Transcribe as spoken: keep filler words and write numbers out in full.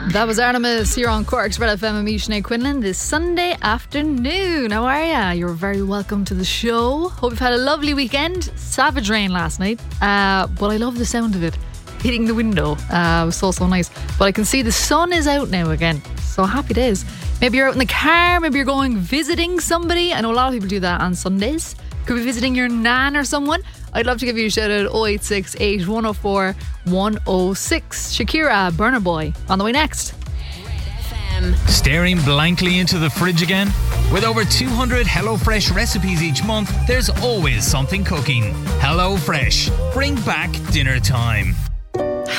That was Artemis here on Cork's Red F M and me, Sinead Quinlan, this Sunday afternoon. How are ya? You're very welcome to the show. Hope you've had a lovely weekend. Savage rain last night, uh, but I love the sound of it hitting the window. Uh, it was so, so nice. But I can see the sun is out now again. So happy days. Maybe you're out in the car, maybe you're going visiting somebody. I know a lot of people do that on Sundays. Could be visiting your nan or someone. I'd love to give you a shout out at oh eight six eight, one oh four, one oh six. Shakira, Burna Boy, on the way next. Staring blankly into the fridge again? With over two hundred HelloFresh recipes each month, there's always something cooking. HelloFresh. Bring back dinner time.